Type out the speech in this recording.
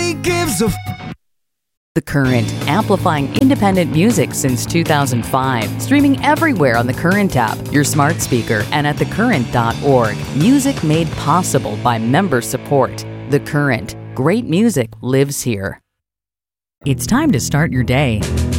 nobody gives a The Current, amplifying independent music since 2005. Streaming everywhere on the Current app, your smart speaker, and at thecurrent.org. Music made possible by member support. The Current. Great music lives here. It's time to start your day.